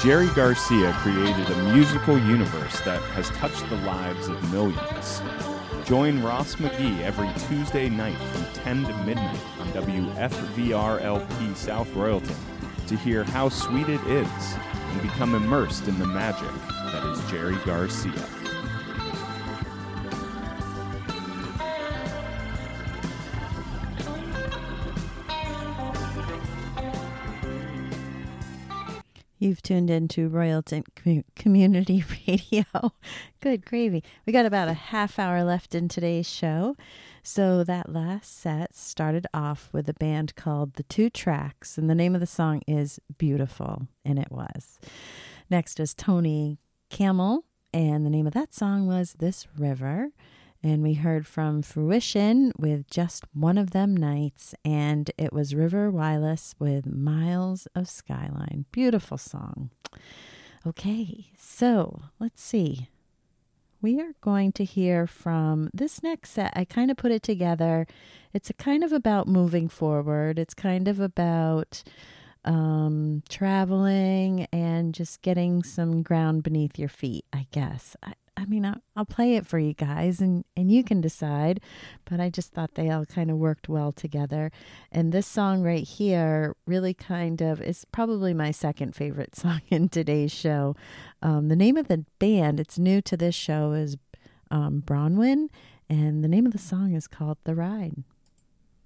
Jerry Garcia created a musical universe that has touched the lives of millions. Join Ross McGee every Tuesday night from 10 to midnight on WFVR-LP South Royalton to hear How Sweet It Is and become immersed in the magic that is Jerry Garcia. You've tuned into Royalton Community Radio. Good gravy. We got about a half hour left in today's show. So that last set started off with a band called The Two Tracks, and the name of the song is Beautiful, and it was. Next was Tony Camel, and the name of that song was This River. And we heard from Fruition with Just One of Them Nights, and it was River Wireless with Miles of Skyline. Beautiful song. Okay, so let's see. We are going to hear from this next set. I kind of put it together. It's a kind of about moving forward. It's kind of about traveling and just getting some ground beneath your feet, I guess. I mean, I'll play it for you guys and you can decide, but I just thought they all kind of worked well together. And this song right here really kind of is probably my second favorite song in today's show. The name of the band, it's new to this show, is Bronwyn, and the name of the song is called The Ride.